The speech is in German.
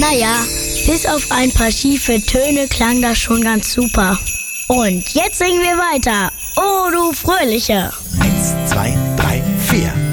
Naja, bis auf ein paar schiefe Töne klang das schon ganz super. Und jetzt singen wir weiter. Oh, du Fröhliche. 1, 2, 3, 4.